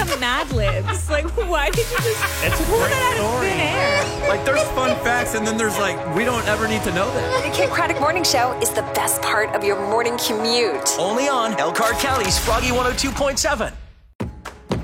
have Mad Libs. Like, why did you just pull that out of thin air? Like, there's fun facts, and then there's like, we don't ever need to know that. The Kim Craddock Morning Show is the best part of your morning commute. Only on Elkhart County's Froggy 102.7.